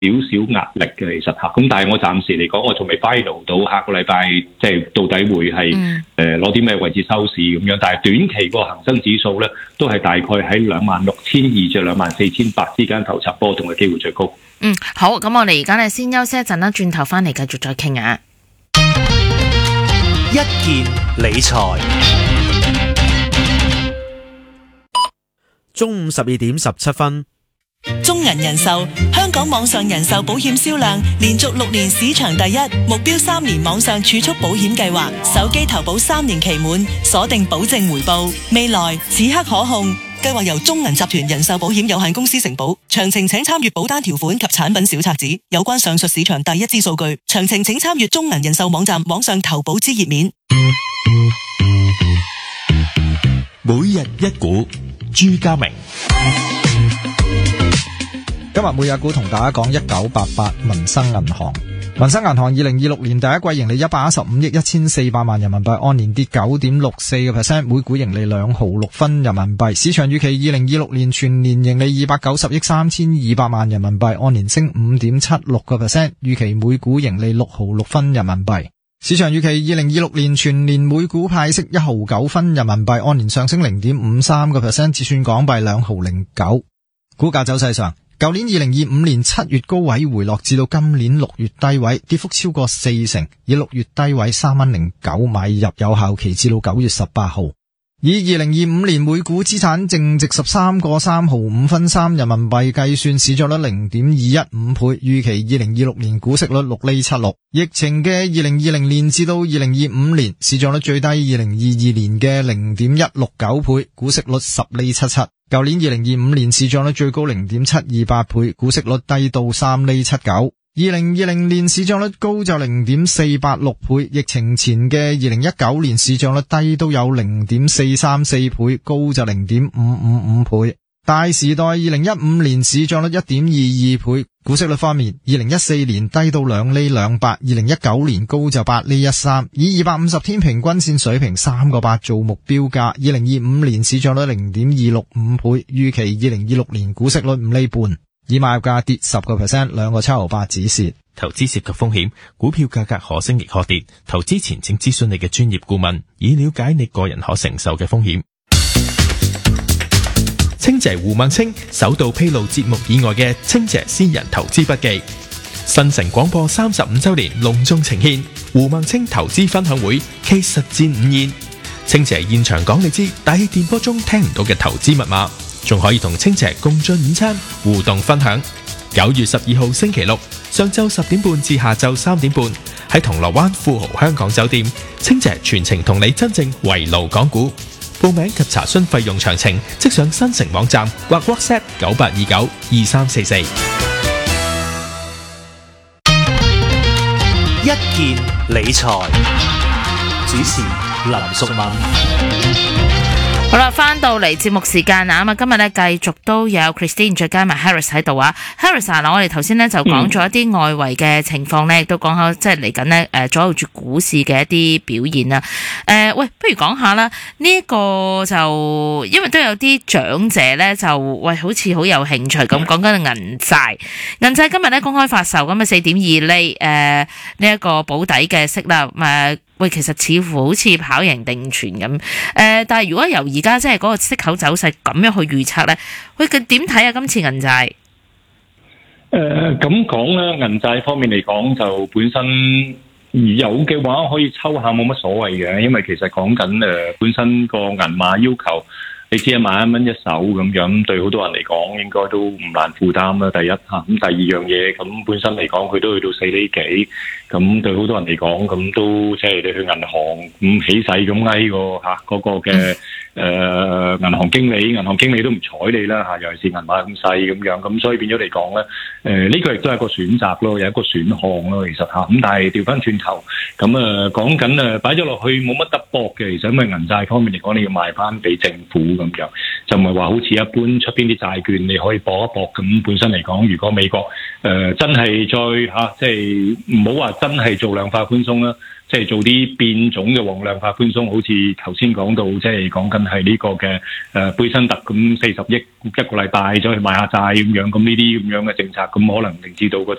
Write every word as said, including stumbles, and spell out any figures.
少壓力嘅，其實嚇。咁但係我暫時嚟講，我仲未 final 到下個禮拜即係到底會係誒攞啲咩位置收市咁樣。但係短期個恆生指數咧，都係大概喺兩萬六千二至兩萬四千八之間投插波動嘅機會最高。 嗯，好，咁我哋而家咧先休息一陣啦，轉頭翻嚟繼續再傾啊。 一件理財。中午十二點十七分。 中銀人壽香港網上人壽保險銷量連續六年市場第一，目標三年網上儲蓄保險計劃，手機投保三年期滿，鎖定保證回報，未來此刻可控。計劃由中銀集團人壽保險有限公司承保，詳情請參閱保單條款及產品小冊子。有關上述市場第一支數據，詳情請參閱中銀人壽網站網上投保之頁面。 每日一股，朱家明。 今日每日股同大家講一九八八民生銀行。民生銀行二零二六年第一季盈利一百一十五億一千四百萬人民幣，按年跌九點六四個 percent， 每股盈利兩毫六分人民幣。市場預期二零二六年全年盈利二百九十億三千二百萬人民幣，按年升五點七六個 percent， 預期每股盈利六毫六分人民幣。市場預期二零二六年全年每股派息一毫九分人民幣，按年上升零點五三個 percent， 折算港幣兩毫零九。股價走勢上，舊年二零二五年七月高位回落至到今年六月低位，跌幅超過四成，以六月低位三蚊零九買入，有效期至到九月十八號。以二零二五年每股資產淨值十三個三毫五分三人民幣計算，市賬率零點二一五倍，預期二零二六年股息率六厘七六。疫情嘅二零二零年至到二零二五年，市賬率最低二零二二年嘅零點一六九倍，股息率十厘七七。舊年二零二五年市賬率最高零點七二八倍，股息率低到三厘七九。二零二零年市賬率高就零點四八六倍，疫情前嘅二零一九年市賬率低都有零點四三四倍，高就零點五五五倍。大時代二零一五年市賬率一點二二倍，股息率方面，二零一四年低到兩厘兩八，二零一九年高就八厘一三，以二百五十天平均線水平三個八做目標價。二零二五年市賬率零點二六五倍，預期二零二六年股息率五厘半。以買入價跌十個 percent， 兩個七毫八止蝕。 投資涉及風險，股票價格可升亦可跌。投資前請諮詢你嘅專業顧問，以了解你個人可承受嘅風險。清姐胡孟青首度披露節目以外嘅清姐私人投資筆記。新城廣播三十五周年隆重呈獻胡孟青投資分享會暨實戰午宴。清姐現場講你知大氣電波中聽唔到嘅投資密碼，仲可以同清姐共進午餐互動分享。九月十二號星期六上晝十點半至下晝三點半喺銅鑼灣富豪香港酒店，清姐全程同你真正圍爐講股。報名及查詢費用詳情，即上新城網站或 WhatsApp 九八二九二三四四。 一件理財，主持林淑敏。 好啦，翻到嚟節目時間啊，咁啊今日咧繼續都有 Christine 再加埋 Harris 喺度啊。Harris 啊，嗱我哋頭先咧就講咗一啲外圍嘅情況咧，亦都講下即係嚟緊咧誒左右住股市嘅一啲表現啦。誒、呃，喂，不如講下啦，呢、這、一個就因為都有啲長者咧就喂好似好有興趣咁講緊銀債，銀債今日咧公開發售咁啊四點二厘誒呢一個保底嘅息啦，咁、呃喂，其實似乎好似跑贏定存咁，誒、呃，但係如果由而家即係嗰個息口走勢咁樣去預測咧，佢佢點睇啊？今次銀債？ 誒咁講咧，銀債方面嚟講，就本身有嘅話可以抽下冇乜所謂嘅，因為其實講緊誒本身個銀碼要求。你知一萬一蚊一手咁樣，對好多人嚟講應該都唔難負擔啦。第一嚇，咁第二樣嘢咁本身嚟講，佢都去到四厘幾，咁對好多人嚟講，咁都即係你去銀行咁起勢咁翳個嚇嗰個嘅誒銀行經理，銀行經理都唔睬你啦嚇，尤其是銀碼咁細咁樣，咁所以變咗嚟講咧，誒呢個亦都係一個選擇咯，有一個選項咯，其實嚇。咁但係調翻轉頭，咁啊講緊誒擺咗落去冇乜得搏嘅，其實因為銀債方面嚟講，你要賣翻俾政府。咁樣就唔係話好似一般出邊啲債券你可以搏一搏咁。本身嚟講，如果美國誒、呃、真係再嚇，即係唔好話真係做量化寬鬆啦，即係做啲變種嘅黃量化寬鬆，好似頭先講到，即係講緊係呢個嘅誒貝辛特咁四十億一個禮拜走去買下債咁樣，咁呢啲咁樣嘅政策，咁可能令至到個債